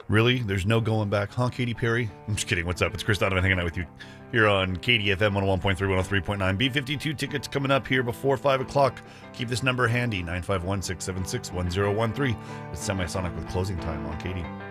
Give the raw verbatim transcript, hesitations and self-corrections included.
Really? There's no going back, huh, Katy Perry? I'm just kidding. What's up? It's Chris Donovan hanging out with you here on K D F M one oh one point three, one oh three point nine. B fifty-two tickets coming up here before five o'clock. Keep this number handy, nine five one, six seven six, one oh one three. It's Semisonic with closing time on Katy.